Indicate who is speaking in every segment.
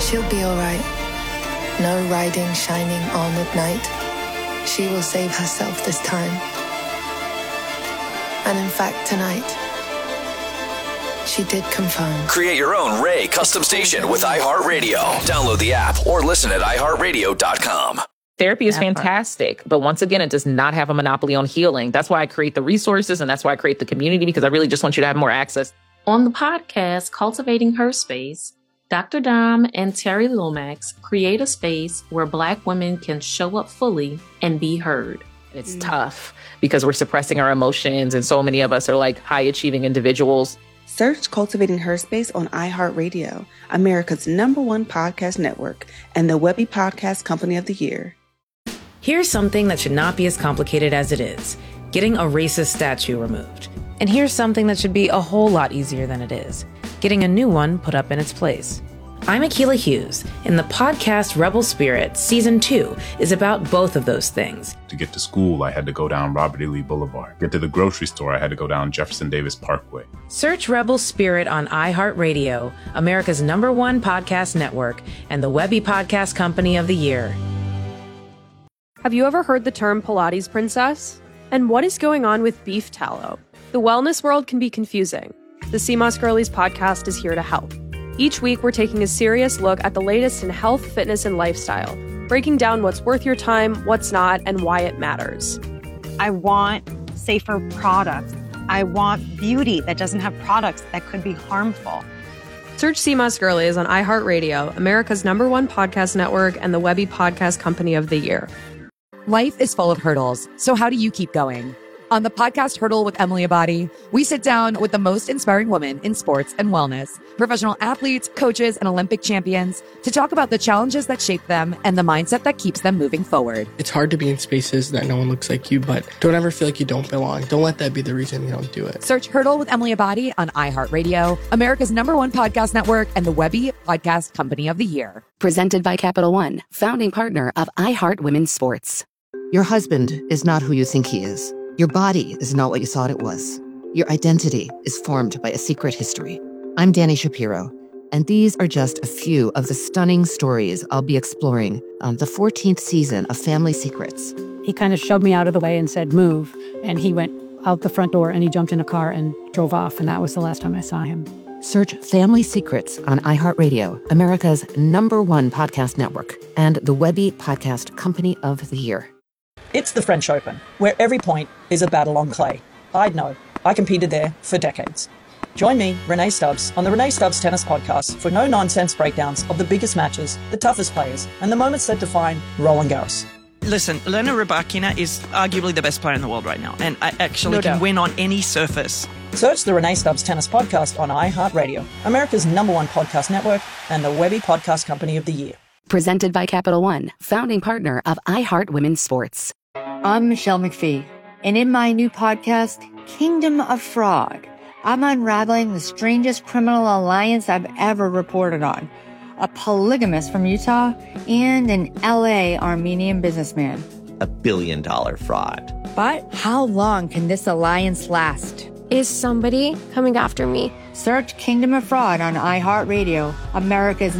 Speaker 1: She'll be all right. No riding shining armored knight. She will save herself this time. And in fact, tonight, she did confirm.
Speaker 2: Create your own Ray custom station with iHeartRadio. Download the app or listen at iHeartRadio.com.
Speaker 3: Therapy is fantastic, but once again, it does not have a monopoly on healing. That's why I create the resources, and that's why I create the community, because I really just want you to have more access.
Speaker 4: On the podcast, Cultivating Her Space, Dr. Dom and Terry Lomax create a space where Black women can show up fully and be heard.
Speaker 3: It's tough because we're suppressing our emotions, and so many of us are like high-achieving individuals.
Speaker 5: Search Cultivating Her Space on iHeartRadio, America's #1 podcast network, and the Webby Podcast Company of the Year.
Speaker 6: Here's something that should not be as complicated as it is: getting a racist statue removed. And here's something that should be a whole lot easier than it is: getting a new one put up in its place. I'm Akilah Hughes, and the podcast Rebel Spirit Season 2 is about both of those things.
Speaker 7: To get to school, I had to go down Robert E. Lee Boulevard. Get to the grocery store, I had to go down Jefferson Davis Parkway.
Speaker 6: Search Rebel Spirit on iHeartRadio, America's #1 podcast network, and the Webby Podcast Company of the Year.
Speaker 8: Have you ever heard the term Pilates princess? And what is going on with beef tallow? The wellness world can be confusing. The CMOS Girlies podcast is here to help. Each week, we're taking a serious look at the latest in health, fitness, and lifestyle, breaking down what's worth your time, what's not, and why it matters.
Speaker 9: I want safer products. I want beauty that doesn't have products that could be harmful.
Speaker 8: Search CMOS Girlies on iHeartRadio, America's #1 podcast network, and the Webby Podcast Company of the Year.
Speaker 10: Life is full of hurdles, so how do you keep going? On the podcast Hurdle with Emily Abadi, we sit down with the most inspiring women in sports and wellness, professional athletes, coaches, and Olympic champions to talk about the challenges that shape them and the mindset that keeps them moving forward.
Speaker 11: It's hard to be in spaces that no one looks like you, but don't ever feel like you don't belong. Don't let that be the reason you don't do it.
Speaker 10: Search Hurdle with Emily Abadi on iHeartRadio, America's #1 podcast network, and the Webby Podcast Company of the Year.
Speaker 12: Presented by Capital One, founding partner of iHeart Women's Sports.
Speaker 13: Your husband is not who you think he is. Your body is not what you thought it was. Your identity is formed by a secret history. I'm Dani Shapiro, and these are just a few of the stunning stories I'll be exploring on the 14th season of Family Secrets.
Speaker 14: He kind of shoved me out of the way and said, move. And he went out the front door and he jumped in a car and drove off. And that was the last time I saw him.
Speaker 13: Search Family Secrets on iHeartRadio, America's #1 podcast network, and the Webby Podcast Company of the Year.
Speaker 15: It's the French Open, where every point is a battle on clay. I'd know. I competed there for decades. Join me, Renee Stubbs, on the Renee Stubbs Tennis Podcast for no-nonsense breakdowns of the biggest matches, the toughest players, and the moments that define Roland Garros.
Speaker 16: Listen, Elena Rybakina is arguably the best player in the world right now, and I actually can win on any surface.
Speaker 15: Search the Renee Stubbs Tennis Podcast on iHeartRadio, America's #1 podcast network, and the Webby Podcast Company of the Year.
Speaker 12: Presented by Capital One, founding partner of iHeart Women's Sports.
Speaker 17: I'm Michelle McPhee, and in my new podcast, Kingdom of Fraud, I'm unraveling the strangest criminal alliance I've ever reported on. A polygamist from Utah and an LA Armenian businessman.
Speaker 18: $1 billion fraud.
Speaker 17: But how long can this alliance last?
Speaker 19: Is somebody coming after me?
Speaker 17: Search Kingdom of Fraud on iHeartRadio, America's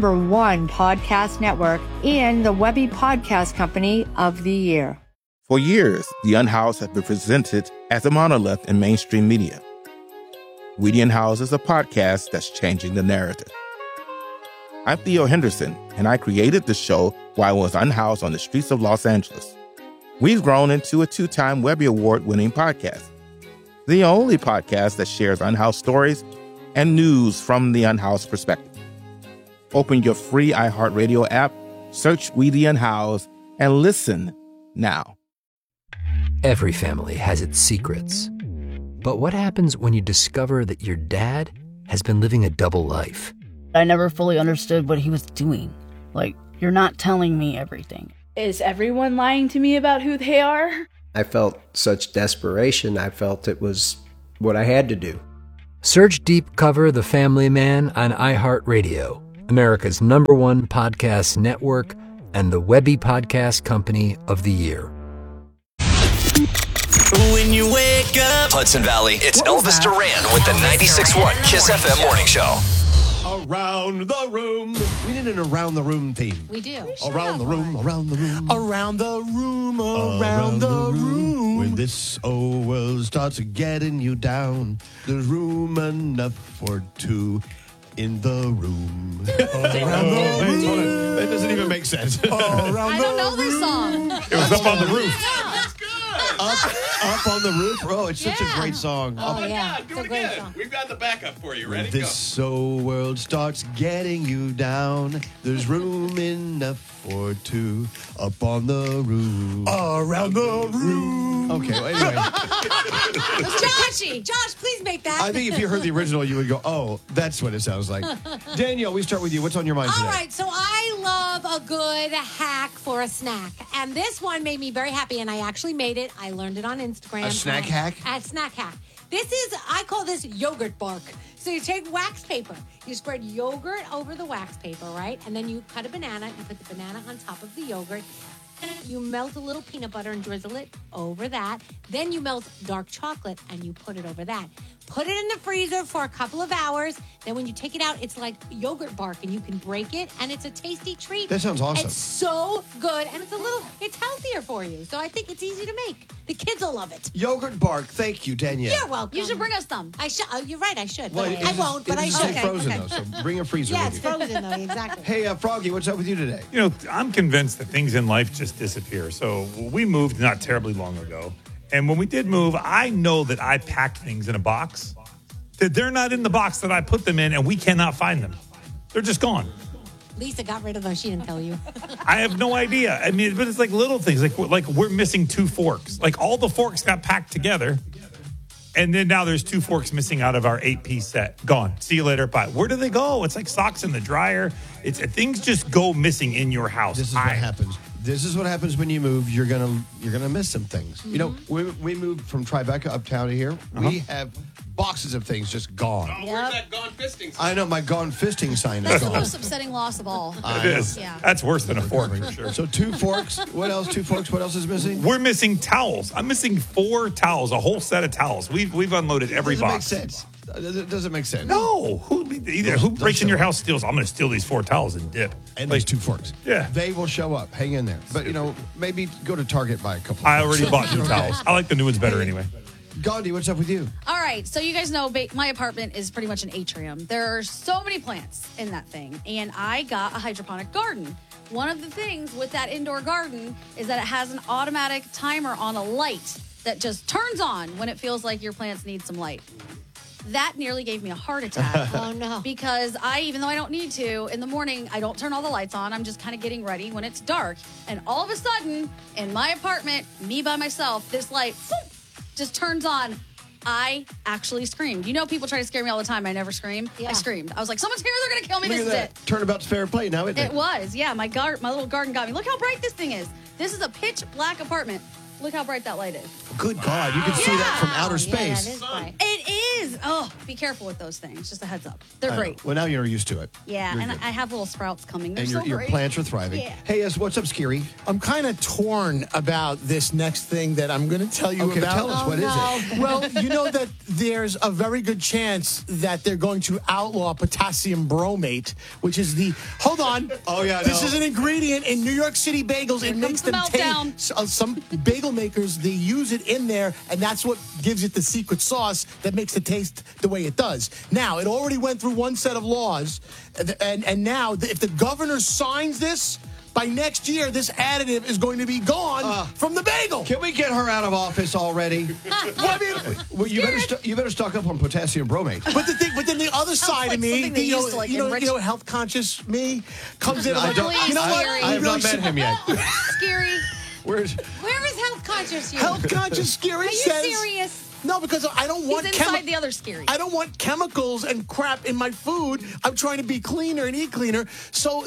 Speaker 17: #1 podcast network, and the Webby Podcast Company of the Year.
Speaker 20: For years, The Unhoused has been presented as a monolith in mainstream media. We the Unhoused is a podcast that's changing the narrative. I'm Theo Henderson, and I created the show while I was unhoused on the streets of Los Angeles. We've grown into a 2-time Webby Award-winning podcast. The only podcast that shares unhoused stories and news from the unhoused perspective. Open your free iHeartRadio app, search We the Unhoused, and listen now.
Speaker 4: Every family has its secrets. But what happens when you discover that your dad has been living a double life?
Speaker 6: I never fully understood what he was doing. Like, you're not telling me everything.
Speaker 5: Is everyone lying to me about who they are?
Speaker 7: I felt such desperation. I felt it was what I had to do.
Speaker 4: Search Deep Cover The Family Man on iHeartRadio, America's #1 podcast network, and the Webby Podcast Company of the Year.
Speaker 2: When you wake up, Hudson Valley, it's Elvis Duran with the 96.1 Kiss FM Morning Show.
Speaker 3: All
Speaker 21: Around the room. We need an around the room theme.
Speaker 22: We do.
Speaker 21: Around the room, around the room.
Speaker 23: Around the room, around the room.
Speaker 21: When this old world starts getting you down, there's room enough for two in the room. Around the room. That doesn't even make sense.
Speaker 22: I don't know this song.
Speaker 21: It was up on the roof. Up on the roof. Oh, it's such a great song.
Speaker 22: Oh, yeah.
Speaker 21: Do
Speaker 22: It's a great song.
Speaker 21: We've got the backup for you. Ready? When this old world starts getting you down, there's room enough for two up on the roof.
Speaker 23: Around the room.
Speaker 21: Okay, well, anyway.
Speaker 22: Josh, please make that.
Speaker 21: I think if you heard the original, you would go, oh, that's what it sounds like. Danielle, we start with you. What's on your mind today?
Speaker 22: All right, so I love a good hack for a snack. And this one made me very happy, and I actually made it. I learned it on Instagram.
Speaker 21: A snack hack?
Speaker 22: A snack hack. I call this yogurt bark. So you take wax paper, you spread yogurt over the wax paper, right? And then you cut a banana, you put the banana on top of the yogurt. You melt a little peanut butter and drizzle it over that. Then you melt dark chocolate and you put it over that. Put it in the freezer for a couple of hours. Then when you take it out, it's like yogurt bark and you can break it and it's a tasty treat.
Speaker 21: That sounds awesome.
Speaker 22: It's so good and it's healthier for you. So I think it's easy to make. The kids will love it.
Speaker 21: Yogurt bark. Thank you, Danielle.
Speaker 22: You're welcome.
Speaker 19: You should bring us some.
Speaker 22: I should. You're right. I should.
Speaker 21: Well,
Speaker 22: But I won't. But I should.
Speaker 21: It's frozen, though, so bring a freezer
Speaker 22: Yeah,
Speaker 21: with
Speaker 22: it's
Speaker 21: you.
Speaker 22: frozen though. Exactly.
Speaker 21: Hey, Froggy, what's up with you today?
Speaker 24: You know, I'm convinced that things in life just disappear. So we moved not terribly long ago. And when we did move, I know that I packed things in a box, that they're not in the box that I put them in, and we cannot find them. They're just gone.
Speaker 22: Lisa got rid of those. She didn't tell you.
Speaker 24: I have no idea. I mean, but it's like little things. Like we're missing 2 forks. Like all the forks got packed together. And then now there's 2 forks missing out of our 8-piece set. Gone. See you later. Bye. Where do they go? It's like socks in the dryer. Things just go missing in your house.
Speaker 21: This is what happens. This is what happens when you move. You're gonna miss some things.
Speaker 22: Mm-hmm.
Speaker 21: You know, we moved from Tribeca uptown to here. We have boxes of things just gone.
Speaker 22: Yep.
Speaker 21: Where's that gone fisting sign? I know, my gone fisting sign is
Speaker 19: That's the
Speaker 21: gone.
Speaker 19: most upsetting loss of all.
Speaker 24: It is.
Speaker 19: Yeah.
Speaker 24: That's worse than a fork for sure.
Speaker 21: So 2 forks. What else? 2 forks. What else is missing?
Speaker 24: We're missing towels. I'm missing 4 towels, a whole set of towels. We've unloaded every box.
Speaker 21: Doesn't make sense. It doesn't make sense.
Speaker 24: No. Who breaks in your house steals? I'm going to steal these 4 towels and dip.
Speaker 21: And these 2 forks.
Speaker 24: Yeah.
Speaker 21: They will show up. Hang in there. But, maybe go to Target, buy a couple.
Speaker 24: I already bought new towels. I like the new ones better anyway.
Speaker 21: Gandhi, what's up with you?
Speaker 19: All right, so you guys know my apartment is pretty much an atrium. There are so many plants in that thing, and I got a hydroponic garden. One of the things with that indoor garden is that it has an automatic timer on a light that just turns on when it feels like your plants need some light. That nearly gave me a heart attack.
Speaker 22: Oh, no.
Speaker 19: Because even though I don't need to, in the morning, I don't turn all the lights on. I'm just kind of getting ready when it's dark. And all of a sudden, in my apartment, me by myself, this light just turns on. I actually screamed. You know, people try to scare me all the time. I never scream. Yeah. I screamed. I was like, someone's here. They're going to kill me.
Speaker 21: Look
Speaker 19: This
Speaker 21: at
Speaker 19: is
Speaker 21: that.
Speaker 19: it.
Speaker 21: Turnabout's fair play now, isn't it?
Speaker 19: It was. Yeah, my little garden got me. Look how bright this thing is. This is a pitch black apartment. Look how bright that light is.
Speaker 21: Good God, you can see that from outer
Speaker 22: Yeah,
Speaker 21: space.
Speaker 22: that is bright.
Speaker 19: It is. Oh, be careful with those things. Just a heads up. They're
Speaker 21: I
Speaker 19: great.
Speaker 21: know. Well, now you're used to it.
Speaker 19: Yeah,
Speaker 21: You're
Speaker 19: and
Speaker 21: good.
Speaker 19: I have little sprouts coming. They're
Speaker 21: And
Speaker 19: so
Speaker 21: your
Speaker 19: great.
Speaker 21: plants are thriving.
Speaker 19: Yeah.
Speaker 21: Hey, yes, what's up, Scary?
Speaker 23: I'm kind of torn about this next thing that I'm going to tell you
Speaker 21: Okay,
Speaker 23: about.
Speaker 21: tell us, what is it?
Speaker 23: Well, you know that there's a very good chance that they're going to outlaw potassium bromate, which is hold on.
Speaker 21: Oh, yeah,
Speaker 23: This
Speaker 21: no.
Speaker 23: is an ingredient in New York City bagels. It makes
Speaker 19: comes the
Speaker 23: them
Speaker 19: meltdown.
Speaker 23: taste. Some bagel makers, they use it in there, and that's what gives it the secret sauce that makes it taste the way it does. Now, it already went through one set of laws, and now if the governor signs this, by next year, this additive is going to be gone from the bagel.
Speaker 21: Can we get her out of office already? Well, you better stock up on potassium bromate.
Speaker 23: But then the other side
Speaker 19: like
Speaker 23: of me,
Speaker 19: something they used to, like, enrich-
Speaker 23: health conscious me comes in.
Speaker 21: I
Speaker 23: like,
Speaker 21: don't-
Speaker 23: you know what?
Speaker 19: Scary.
Speaker 21: I have not met him yet.
Speaker 19: Scary.
Speaker 22: Where is health conscious you?
Speaker 23: Health conscious Scary
Speaker 19: Are you
Speaker 23: says.
Speaker 19: serious?
Speaker 23: No, because I don't want
Speaker 19: He's inside the other Scary.
Speaker 23: I don't want chemicals and crap in my food. I'm trying to be cleaner and eat cleaner. So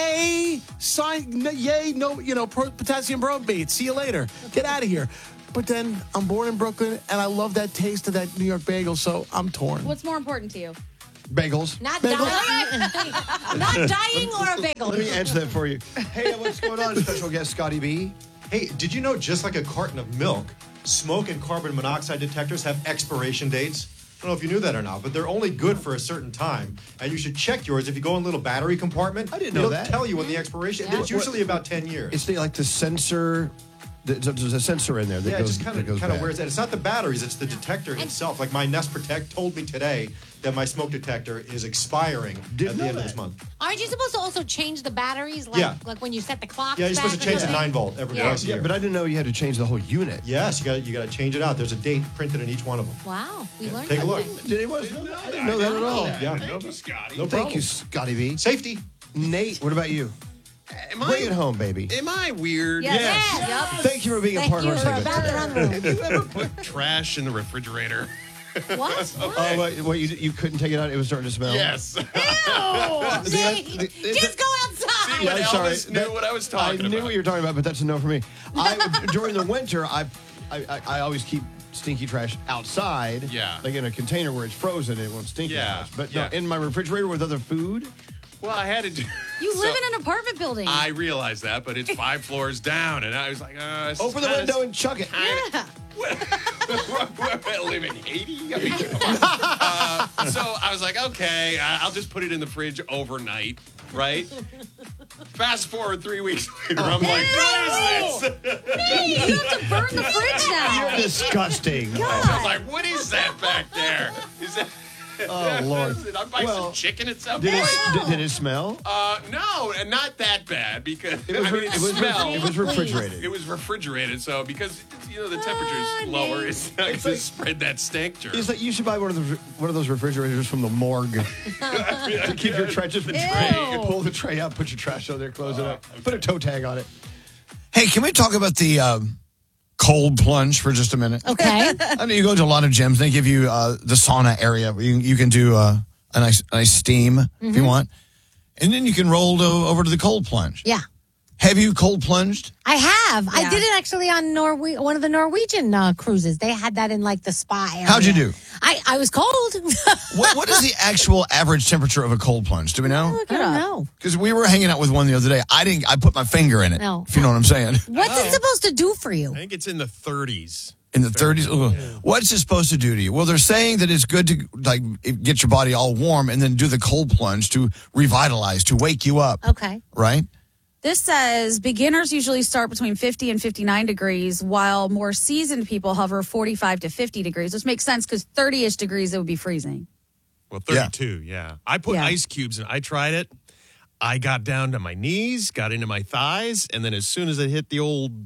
Speaker 23: potassium bromate. See you later. Get out of here. But then I'm born in Brooklyn and I love that taste of that New York bagel, so I'm torn.
Speaker 19: What's more important to you?
Speaker 21: Bagels.
Speaker 22: Not
Speaker 23: Bagel.
Speaker 22: dying. Not dying or a bagel.
Speaker 21: Let me answer that for you. Hey, what's going on, special guest Scotty B?
Speaker 25: Hey, did you know just like a carton of milk, smoke and carbon monoxide detectors have expiration dates?
Speaker 1: I don't know if you knew that or not, but they're only good for a certain time, and you should check yours. If you go in a little battery compartment,
Speaker 21: I didn't know
Speaker 1: it'll
Speaker 21: that.
Speaker 1: tell you when the expiration. It's usually about 10 years.
Speaker 21: It's like the sensor. There's a sensor in there that
Speaker 1: It
Speaker 21: goes.
Speaker 1: just kind
Speaker 21: that goes
Speaker 1: of
Speaker 21: bad.
Speaker 1: wears that. It's not the batteries; it's the detector itself. Like my Nest Protect told me today that my smoke detector is expiring at the end of this month.
Speaker 22: Aren't you supposed to also change the batteries? Like when you set the clock.
Speaker 1: Yeah, you're supposed to change the 9-volt every twice a year.
Speaker 21: But I didn't know you had to change the whole unit.
Speaker 1: Yes, you got to change it out. There's a date printed in each one of them.
Speaker 22: Wow, we learned
Speaker 1: Take a look.
Speaker 21: Did anyone? I didn't know that at all.
Speaker 1: Yeah.
Speaker 21: Thank you, Scotty.
Speaker 1: No
Speaker 21: Thank
Speaker 1: problem.
Speaker 21: you, Scotty B.
Speaker 1: Safety.
Speaker 21: Nate, what about you? Bring it home, baby.
Speaker 8: Am I weird?
Speaker 21: Yes. Thank you for being a part of our segment.
Speaker 8: Have you ever put trash in the refrigerator?
Speaker 22: What?
Speaker 21: What you couldn't take it out? It was starting to smell?
Speaker 8: Yes.
Speaker 22: Just go outside.
Speaker 21: Yeah, I'm sorry.
Speaker 8: Elvis knew what I was talking
Speaker 21: I knew
Speaker 8: about.
Speaker 21: what you were talking about, but that's a no for me. During the winter, I always keep stinky trash outside.
Speaker 8: Yeah.
Speaker 21: Like in a container where it's frozen and it won't stink.
Speaker 8: Yeah,
Speaker 21: But
Speaker 8: yeah.
Speaker 21: no, in my refrigerator with other food.
Speaker 8: Well, I had to do.
Speaker 19: You live in an apartment building.
Speaker 8: I realized that, but it's 5 floors down, and I was like,
Speaker 21: open the window and chuck it.
Speaker 19: Yeah.
Speaker 8: I live in Haiti. I mean, come on. So I was like, okay, I'll just put it in the fridge overnight, right? Fast forward 3 weeks later, I'm like, what is this?
Speaker 19: Hey, you have to burn the fridge now.
Speaker 21: You're disgusting.
Speaker 8: I was like, what is that back there? Is that?
Speaker 21: Oh, Lord.
Speaker 8: Did I buy some chicken at some
Speaker 21: Did
Speaker 8: point?
Speaker 21: it smell?
Speaker 8: No, and not that bad because
Speaker 21: It was refrigerated.
Speaker 8: It was refrigerated, so because the temperature's lower, it's not going to spread that stank germ.
Speaker 21: It's like you should buy one of those refrigerators from the morgue to keep your trash. Just you pull the tray out, put your trash on there, close it up, put a toe tag on it.
Speaker 9: Hey, can we talk about the cold plunge for just a minute?
Speaker 22: Okay.
Speaker 9: I know you go to a lot of gyms. They give you the sauna area where you can do a nice steam if you want. And then you can roll over to the cold plunge.
Speaker 22: Yeah.
Speaker 9: Have you cold plunged?
Speaker 22: I have. I did it actually on one of the Norwegian cruises. They had that in like the spa area.
Speaker 9: How'd you do?
Speaker 22: I was cold.
Speaker 9: What is the actual average temperature of a cold plunge? Do we know?
Speaker 22: I don't know.
Speaker 9: Because we were hanging out with one the other day. I put my finger in it.
Speaker 22: No.
Speaker 9: If you know what I'm saying.
Speaker 22: What's it supposed to do for you?
Speaker 8: I think it's in the 30s.
Speaker 9: In the 30s? Ugh. What's it supposed to do to you? Well, they're saying that it's good to get your body all warm and then do the cold plunge to revitalize, to wake you up.
Speaker 22: Okay.
Speaker 9: Right?
Speaker 11: This says beginners usually start between 50 and 59 degrees, while more seasoned people hover 45 to 50 degrees, which makes sense because 30-ish degrees, it would be freezing.
Speaker 8: Well, 32, yeah. I put ice cubes in. I tried it. I got down to my knees, got into my thighs, and then as soon as it hit the old,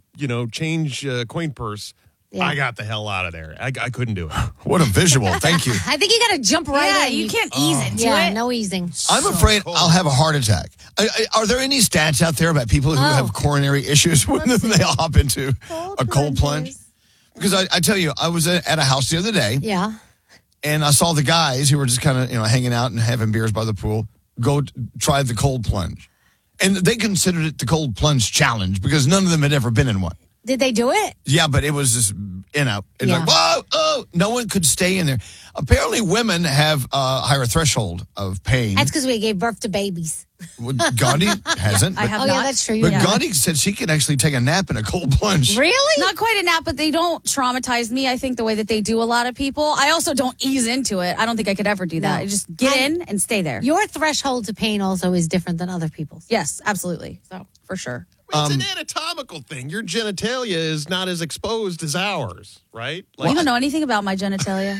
Speaker 8: change coin purse, I got the hell out of there. I couldn't do it.
Speaker 9: What a visual. Thank you.
Speaker 22: I think you got to jump right in.
Speaker 11: You can't ease into it.
Speaker 22: No easing.
Speaker 9: I'm afraid I'll have a heart attack. Are there any stats out there about people who have coronary issues when they hop into a cold plunge? Because I tell you, I was at a house the other day.
Speaker 22: Yeah.
Speaker 9: And I saw the guys who were just kind of, hanging out and having beers by the pool go try the cold plunge. And they considered it the cold plunge challenge because none of them had ever been in one.
Speaker 22: Did they do it?
Speaker 9: Yeah, but it was just like, whoa, oh, no one could stay in there. Apparently women have a higher threshold of pain.
Speaker 22: That's because we gave birth to babies.
Speaker 9: Well, Gandhi hasn't.
Speaker 11: I have not.
Speaker 22: Yeah, that's true.
Speaker 9: But Gandhi said she could actually take a nap in a cold plunge.
Speaker 22: Really?
Speaker 11: Not quite a nap, but they don't traumatize me, I think, the way that they do a lot of people. I also don't ease into it. I don't think I could ever do that.
Speaker 22: No.
Speaker 11: I just get in and stay there.
Speaker 22: Your threshold to pain also is different than other people's.
Speaker 11: Yes, absolutely. So, for sure.
Speaker 8: It's an anatomical thing. Your genitalia is not as exposed as ours, right?
Speaker 11: You don't know anything about my genitalia.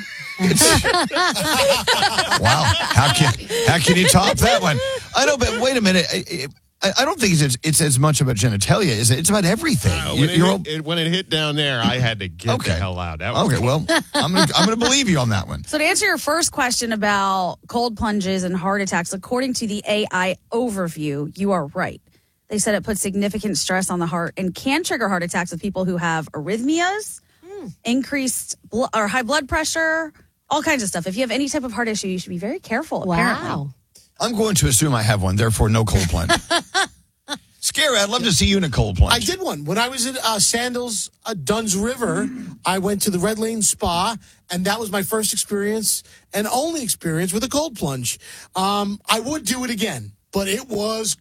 Speaker 9: Wow. How can you top that one? I know, but wait a minute. I don't think it's as much about genitalia, is it? It's about everything.
Speaker 8: When it hit down there, I had to get the hell out. That was
Speaker 9: well, I'm gonna believe you on that one.
Speaker 11: So to answer your first question about cold plunges and heart attacks, according to the AI overview, you are right. They said it puts significant stress on the heart and can trigger heart attacks with people who have arrhythmias, increased or high blood pressure, all kinds of stuff. If you have any type of heart issue, you should be very careful.
Speaker 22: Wow.
Speaker 11: Apparently.
Speaker 9: I'm going to assume I have one, therefore no cold plunge. Scary, I'd love to see you in a cold plunge.
Speaker 23: I did one. When I was at Sandals, Dunn's River, I went to the Red Lane Spa, and that was my first experience and only experience with a cold plunge. I would do it again, but it was